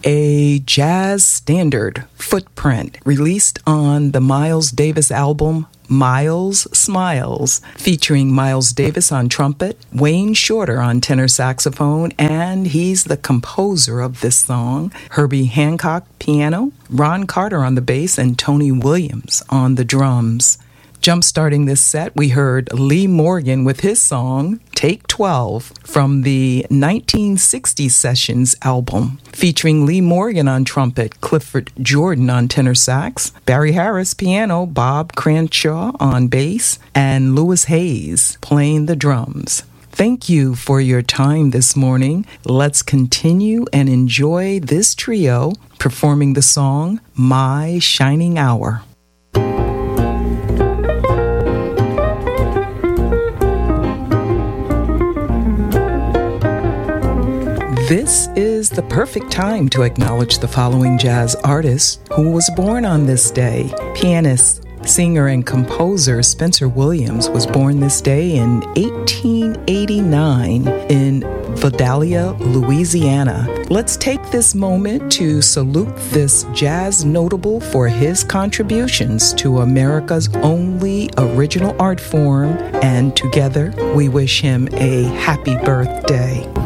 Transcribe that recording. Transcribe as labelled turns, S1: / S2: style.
S1: a jazz standard, Footprint, released on the Miles Davis album Miles Smiles, featuring Miles Davis on trumpet, Wayne Shorter on tenor saxophone, and he's the composer of this song, Herbie Hancock piano, Ron Carter on the bass, and Tony Williams on the drums. Jump-starting this set, we heard Lee Morgan with his song, Take 12, from the 1960 Sessions album, featuring Lee Morgan on trumpet, Clifford Jordan on tenor sax, Barry Harris piano, Bob Cranshaw on bass, and Louis Hayes playing the drums. Thank you for your time this morning. Let's continue and enjoy this trio performing the song, My Shining Hour. This is the perfect time to acknowledge the following jazz artist who was born on this day. Pianist, singer, and composer Spencer Williams was born this day in 1889 in Vidalia, Louisiana. Let's take this moment to salute this jazz notable for his contributions to America's only original art form, and together we wish him a happy birthday.